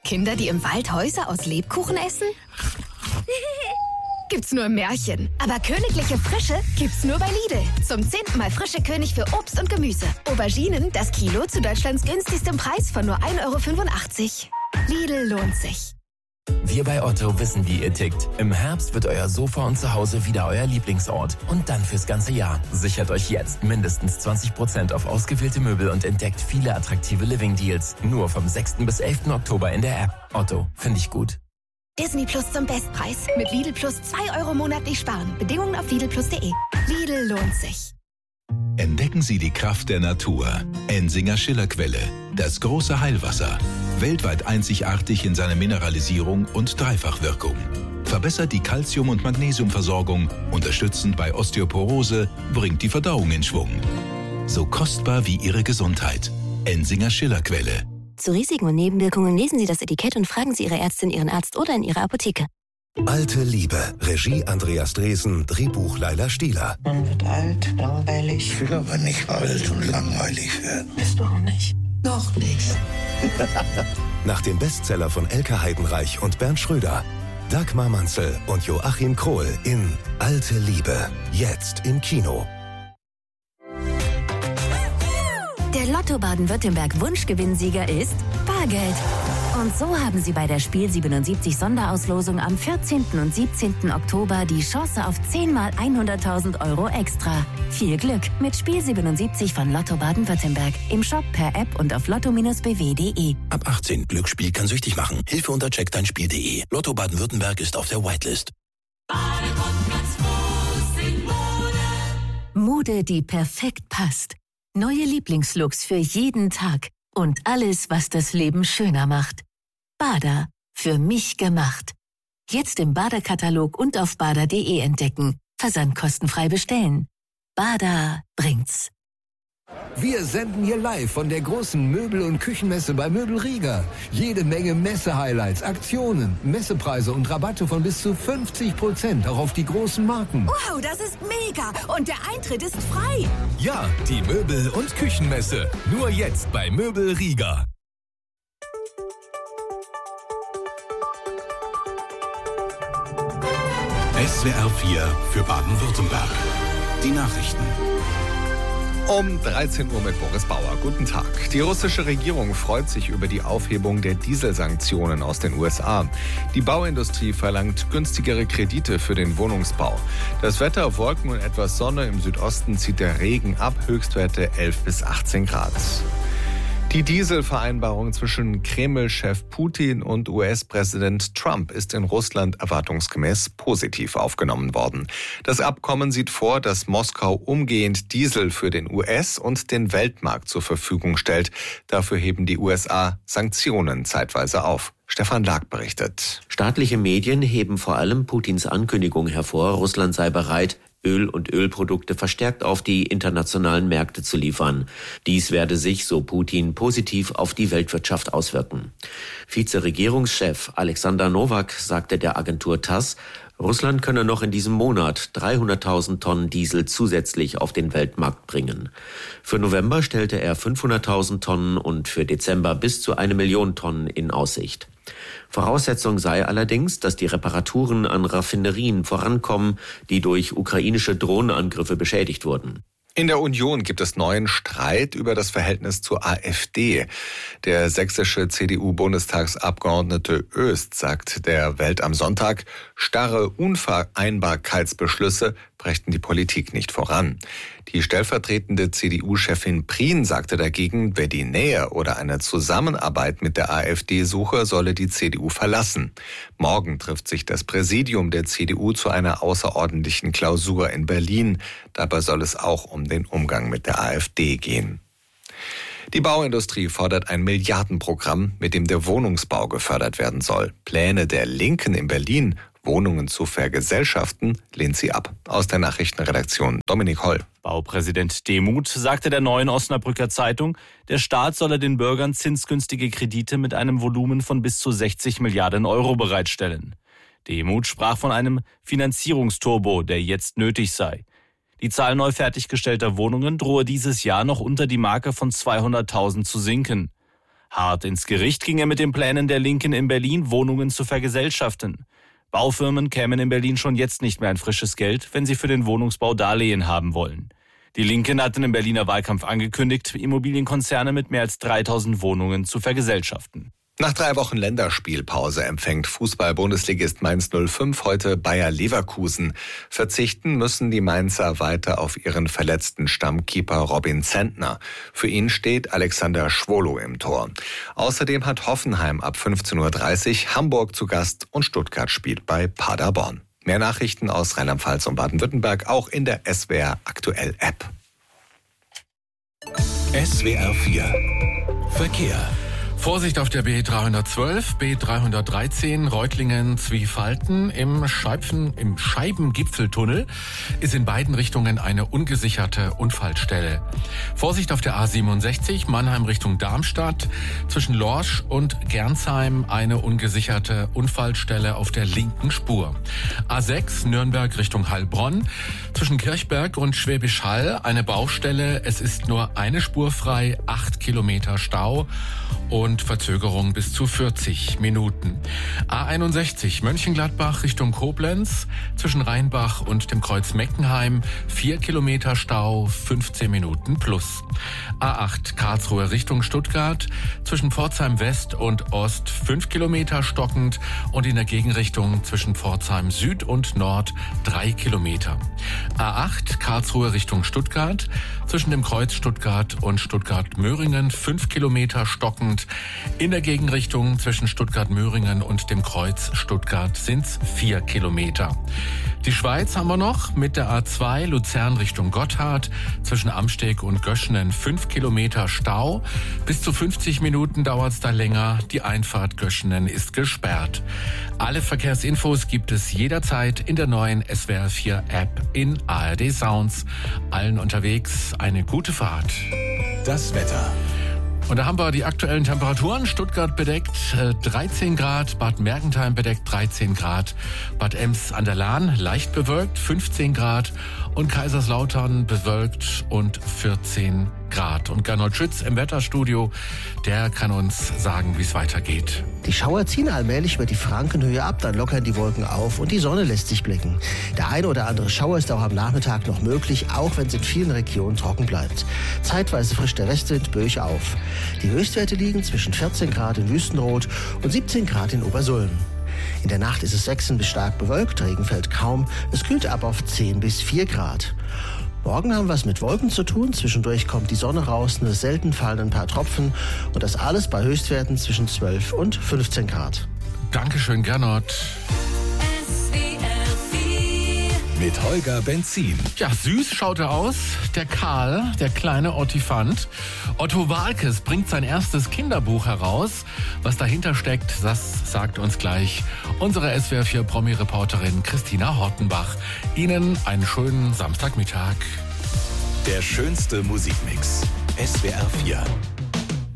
Kinder, die im Wald Häuser aus Lebkuchen essen? Gibt's nur im Märchen. Aber königliche Frische gibt's nur bei Lidl. Zum 10. Mal frische König für Obst und Gemüse. Auberginen, das Kilo zu Deutschlands günstigstem Preis von nur 1,85 €. Lidl lohnt sich. Wir bei Otto wissen, wie ihr tickt. Im Herbst wird euer Sofa und Zuhause wieder euer Lieblingsort. Und dann fürs ganze Jahr. Sichert euch jetzt mindestens 20% auf ausgewählte Möbel und entdeckt viele attraktive Living-Deals. Nur vom 6. bis 11. Oktober in der App. Otto, finde ich gut. Disney Plus zum Bestpreis. Mit Lidl Plus 2 € monatlich sparen. Bedingungen auf lidlplus.de. Lidl lohnt sich. Entdecken Sie die Kraft der Natur. Ensinger Schillerquelle. Das große Heilwasser. Weltweit einzigartig in seiner Mineralisierung und Dreifachwirkung. Verbessert die Calcium- und Magnesiumversorgung, unterstützend bei Osteoporose, bringt die Verdauung in Schwung. So kostbar wie Ihre Gesundheit. Ensinger Schillerquelle. Zu Risiken und Nebenwirkungen lesen Sie das Etikett und fragen Sie Ihre Ärztin, Ihren Arzt oder in Ihrer Apotheke. Alte Liebe. Regie Andreas Dresen. Drehbuch Laila Stieler. Man wird alt, langweilig. Ich will aber nicht alt und langweilig werden. Bist du auch nicht? Noch nicht. Nach dem Bestseller von Elke Heidenreich und Bernd Schröder. Dagmar Manzel und Joachim Krohl in Alte Liebe. Jetzt im Kino. Der Lotto Baden-Württemberg Wunschgewinnsieger ist Bargeld. Und so haben Sie bei der Spiel 77 Sonderauslosung am 14. und 17. Oktober die Chance auf 10 mal 100.000 € extra. Viel Glück mit Spiel 77 von Lotto Baden-Württemberg. Im Shop, per App und auf lotto-bw.de. Ab 18. Glücksspiel kann süchtig machen. Hilfe unter checkdeinspiel.de. Lotto Baden-Württemberg ist auf der Whitelist. Mode, die perfekt passt. Neue Lieblingslooks für jeden Tag. Und alles, was das Leben schöner macht. Bada. Für mich gemacht. Jetzt im Bada-Katalog und auf bada.de entdecken. Versand kostenfrei bestellen. Bada bringt's. Wir senden hier live von der großen Möbel- und Küchenmesse bei Möbel Rieger. Jede Menge Messe-Highlights, Aktionen, Messepreise und Rabatte von bis zu 50%, auch auf die großen Marken. Wow, das ist mega. Und der Eintritt ist frei. Ja, die Möbel- und Küchenmesse. Nur jetzt bei Möbel Rieger. SWR 4 für Baden-Württemberg. Die Nachrichten. Um 13 Uhr mit Boris Bauer. Guten Tag. Die russische Regierung freut sich über die Aufhebung der Dieselsanktionen aus den USA. Die Bauindustrie verlangt günstigere Kredite für den Wohnungsbau. Das Wetter, Wolken und etwas Sonne. Im Südosten zieht der Regen ab. Höchstwerte 11 bis 18 Grad. Die Dieselvereinbarung zwischen Kreml-Chef Putin und US-Präsident Trump ist in Russland erwartungsgemäß positiv aufgenommen worden. Das Abkommen sieht vor, dass Moskau umgehend Diesel für den US- und den Weltmarkt zur Verfügung stellt. Dafür heben die USA Sanktionen zeitweise auf. Stefan Lag berichtet. Staatliche Medien heben vor allem Putins Ankündigung hervor, Russland sei bereit, Öl und Ölprodukte verstärkt auf die internationalen Märkte zu liefern. Dies werde sich, so Putin, positiv auf die Weltwirtschaft auswirken. Vizeregierungschef Alexander Nowak sagte der Agentur TASS, Russland könne noch in diesem Monat 300.000 Tonnen Diesel zusätzlich auf den Weltmarkt bringen. Für November stellte er 500.000 Tonnen und für Dezember bis zu 1 Million Tonnen in Aussicht. Voraussetzung sei allerdings, dass die Reparaturen an Raffinerien vorankommen, die durch ukrainische Drohnenangriffe beschädigt wurden. In der Union gibt es neuen Streit über das Verhältnis zur AfD. Der sächsische CDU-Bundestagsabgeordnete Öst sagt der Welt am Sonntag, starre Unvereinbarkeitsbeschlüsse brächten die Politik nicht voran. Die stellvertretende CDU-Chefin Prien sagte dagegen, wer die Nähe oder eine Zusammenarbeit mit der AfD suche, solle die CDU verlassen. Morgen trifft sich das Präsidium der CDU zu einer außerordentlichen Klausur in Berlin. Dabei soll es auch um den Umgang mit der AfD gehen. Die Bauindustrie fordert ein Milliardenprogramm, mit dem der Wohnungsbau gefördert werden soll. Pläne der Linken in Berlin, Wohnungen zu vergesellschaften, lehnt sie ab. Aus der Nachrichtenredaktion Dominik Holl. Baupräsident Demuth sagte der Neuen Osnabrücker Zeitung, der Staat solle den Bürgern zinsgünstige Kredite mit einem Volumen von bis zu 60 Milliarden Euro bereitstellen. Demuth sprach von einem Finanzierungsturbo, der jetzt nötig sei. Die Zahl neu fertiggestellter Wohnungen drohe dieses Jahr noch unter die Marke von 200.000 zu sinken. Hart ins Gericht ging er mit den Plänen der Linken in Berlin, Wohnungen zu vergesellschaften. Baufirmen kämen in Berlin schon jetzt nicht mehr an frisches Geld, wenn sie für den Wohnungsbau Darlehen haben wollen. Die Linken hatten im Berliner Wahlkampf angekündigt, Immobilienkonzerne mit mehr als 3000 Wohnungen zu vergesellschaften. Nach 3 Wochen Länderspielpause empfängt Fußball-Bundesligist Mainz 05 heute Bayer Leverkusen. Verzichten müssen die Mainzer weiter auf ihren verletzten Stammkeeper Robin Zentner. Für ihn steht Alexander Schwolo im Tor. Außerdem hat Hoffenheim ab 15:30 Uhr Hamburg zu Gast und Stuttgart spielt bei Paderborn. Mehr Nachrichten aus Rheinland-Pfalz und Baden-Württemberg auch in der SWR Aktuell App. SWR 4 Verkehr. Vorsicht auf der B312, B313, Reutlingen-Zwiefalten im Scheibengipfeltunnel ist in beiden Richtungen eine ungesicherte Unfallstelle. Vorsicht auf der A67, Mannheim Richtung Darmstadt, zwischen Lorsch und Gernsheim eine ungesicherte Unfallstelle auf der linken Spur. A6, Nürnberg Richtung Heilbronn, zwischen Kirchberg und Schwäbisch Hall eine Baustelle. Es ist nur eine Spur frei, 8 Kilometer Stau und Verzögerung bis zu 40 Minuten. A61 Mönchengladbach Richtung Koblenz, zwischen Rheinbach und dem Kreuz Meckenheim 4 Kilometer Stau, 15 Minuten plus. A8 Karlsruhe Richtung Stuttgart, zwischen Pforzheim West und Ost 5 Kilometer stockend und in der Gegenrichtung zwischen Pforzheim Süd und Nord 3 Kilometer. A8 Karlsruhe Richtung Stuttgart, zwischen dem Kreuz Stuttgart und Stuttgart-Möhringen 5 Kilometer stockend. In der Gegenrichtung zwischen Stuttgart-Möhringen und dem Kreuz Stuttgart sind's 4 Kilometer. Die Schweiz haben wir noch mit der A2 Luzern Richtung Gotthard, zwischen Amsteg und Göschenen 5 Kilometer Stau. Bis zu 50 Minuten dauert's da länger. Die Einfahrt Göschenen ist gesperrt. Alle Verkehrsinfos gibt es jederzeit in der neuen SWR 4 App in ARD Sounds. Allen unterwegs eine gute Fahrt. Das Wetter. Und da haben wir die aktuellen Temperaturen. Stuttgart bedeckt 13 Grad, Bad Mergentheim bedeckt 13 Grad, Bad Ems an der Lahn leicht bewölkt 15 Grad und Kaiserslautern bewölkt und 14 Grad. Und Gernot Schütz im Wetterstudio, der kann uns sagen, wie es weitergeht. Die Schauer ziehen allmählich über die Frankenhöhe ab, dann lockern die Wolken auf und die Sonne lässt sich blicken. Der eine oder andere Schauer ist auch am Nachmittag noch möglich, auch wenn es in vielen Regionen trocken bleibt. Zeitweise frischt der Westwind böig auf. Die Höchstwerte liegen zwischen 14 Grad in Wüstenrot und 17 Grad in Obersulm. In der Nacht ist es wechselnd bis stark bewölkt, Regen fällt kaum, es kühlt ab auf 10 bis 4 Grad. Morgen haben wir es mit Wolken zu tun, zwischendurch kommt die Sonne raus, nur selten fallen ein paar Tropfen und das alles bei Höchstwerten zwischen 12 und 15 Grad. Dankeschön, Gernot. Mit Holger Benzin. Ja, süß schaut er aus. Der Karl, der kleine Ottifant. Otto Waalkes bringt sein erstes Kinderbuch heraus. Was dahinter steckt, das sagt uns gleich unsere SWR 4 Promi-Reporterin Christina Hortenbach. Ihnen einen schönen Samstagmittag. Der schönste Musikmix. SWR 4.